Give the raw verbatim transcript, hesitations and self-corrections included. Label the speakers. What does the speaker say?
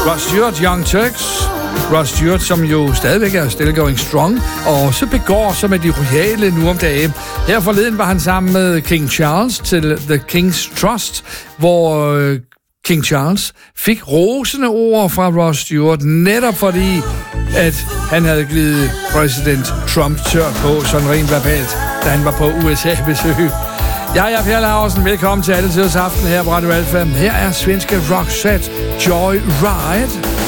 Speaker 1: Rod Stewart, Young Turks. Rod Stewart, som jo stadigvæk er still going strong, og også begår sig med de royale nu om dagen. Her forleden var han sammen med King Charles til The King's Trust, hvor øh, King Charles fik rosende ord fra Rod Stewart, netop fordi, at han havde glidet præsident Trump tørt på, sådan rent verbalt, da han var på U S A-besøg. Jeg er Per Laursen. Velkommen til Alle Tiders Aften her på Radio Alfa. Her er svenske Roxette, Joy Ride.